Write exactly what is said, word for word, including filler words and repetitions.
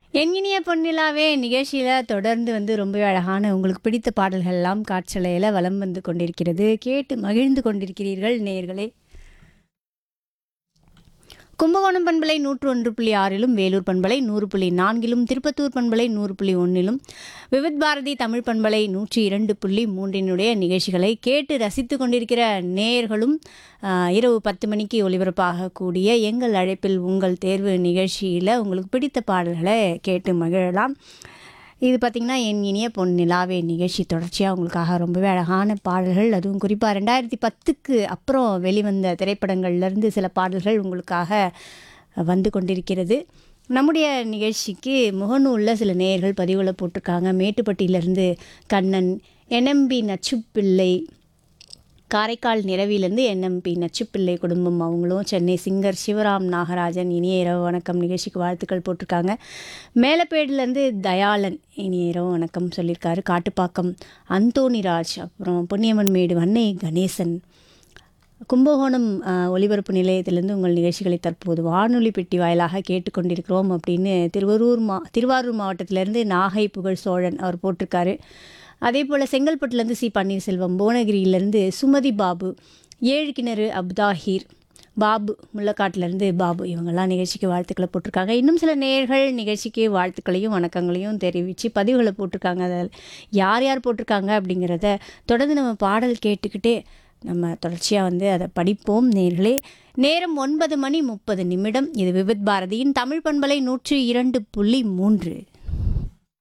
என் இனிய பொன்னிலாவே நிகழ்ச்சியில் தொடர்ந்து வந்து ரொம்பவே அழகான உங்களுக்கு பிடித்த பாடல்கள் எல்லாம் காற்றலையில் வலம் வந்து கொண்டிருக்கிறது. கேட்டு மகிழ்ந்து கொண்டிருக்கிறீர்கள் நேயர்களே. கும்பகோணம் பண்பலை நூற்று ஒன்று புள்ளி ஆறிலும், வேலூர் பண்பலை நூறு புள்ளி நான்கிலும், திருப்பத்தூர் பண்பலை நூறு புள்ளி ஒன்றிலும், விவித் பாரதி தமிழ் பண்பலை நூற்றி இரண்டு புள்ளி மூன்றினுடைய நிகழ்ச்சிகளை கேட்டு ரசித்து கொண்டிருக்கிற நேயர்களும் ஆஹ், இரவு பத்து மணிக்கு ஒலிபரப்பாகக்கூடிய எங்கள் அழைப்பில் உங்கள் தேர்வு நிகழ்ச்சியில் உங்களுக்கு பிடித்த பாடல்களை கேட்டு மகிழலாம். இது பார்த்திங்கன்னா என் இனிய பொன் நிலாவே நிகழ்ச்சி தொடர்ச்சியாக உங்களுக்காக ரொம்பவே அழகான பாடல்கள், அதுவும் குறிப்பாக ரெண்டாயிரத்தி பத்துக்கு அப்புறம் வெளிவந்த திரைப்படங்கள்லேருந்து சில பாடல்கள் உங்களுக்காக வந்து கொண்டிருக்கிறது. நம்முடைய நிகழ்ச்சிக்கு முகநூலில் சில நேயர்கள் பதிவுகளை போட்டிருக்காங்க. மேட்டுப்பட்டியிலேருந்து கண்ணன், என்எம்பி நச்சுப்பிள்ளை, காரைக்கால் நிறவிலேருந்து என்எம்பி நச்சுப்பிள்ளை குடும்பம் அவங்களும், சென்னை சிங்கர் சிவராம் நாகராஜன் இனிய இரவு வணக்கம் நிகழ்ச்சிக்கு வாழ்த்துக்கள் போட்டிருக்காங்க. மேலப்பேடுலேருந்து தயாளன் இனிய இரவு வணக்கம் சொல்லியிருக்காரு. காட்டுப்பாக்கம் அந்தோணிராஜ், அப்புறம் பொன்னியம்மன் மேடு வன்னை கணேசன், கும்பகோணம் அஹ், ஒலிபரப்பு நிலையத்திலேருந்து உங்கள் நிகழ்ச்சிகளை தற்போது வானொலி பெட்டி வாயிலாக கேட்டுக்கொண்டிருக்கிறோம் அப்படின்னு திருவரூர் மா திருவாரூர் மாவட்டத்திலேருந்து நாகை புகழ் சோழன் அவர் போட்டிருக்காரு. அதே போல் செங்கல்பட்டுலேருந்து சி பன்னீர்செல்வம், புவனகிரியிலேருந்து சுமதி பாபு, ஏழு கிணறு அப்தாஹீர் பாபு, முள்ளக்காட்டிலேருந்து பாபு இவங்கெல்லாம் நிகழ்ச்சிக்கு வாழ்த்துக்களை போட்டிருக்காங்க. இன்னும் சில நேயர்கள் நிகழ்ச்சிக்கு வாழ்த்துக்களையும் வணக்கங்களையும் தெரிவித்து பதிவுகளை போட்டிருக்காங்க. அதில் யார் யார் போட்டிருக்காங்க அப்படிங்கிறத தொடர்ந்து நம்ம பாடல் கேட்டுக்கிட்டே நம்ம தொடர்ச்சியாக வந்து அதை படிப்போம் நேர்களே. நேரம் ஒன்பது மணி முப்பது நிமிடம். இது விவித் பாரதியின் தமிழ் பண்பலை நூற்றி இரண்டு புள்ளி மூன்று.